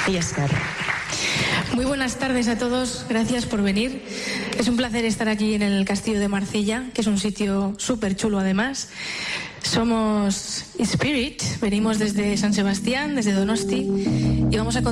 I Esquerra. Muy buenas tardes a todos, gracias por venir. Es un placer estar aquí en el Castillo de Marcella, que es un sitio súper chulo además. Somos Spirit, venimos desde San Sebastián, desde Donosti, y vamos a